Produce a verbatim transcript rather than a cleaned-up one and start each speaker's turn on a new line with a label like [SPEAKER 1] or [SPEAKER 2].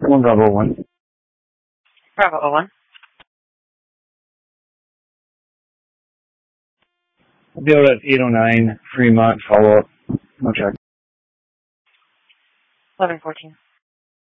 [SPEAKER 1] One Bravo one.
[SPEAKER 2] Bravo oh one.
[SPEAKER 1] I'll be out at eight oh nine, Fremont, follow up. No check.
[SPEAKER 2] eleven fourteen.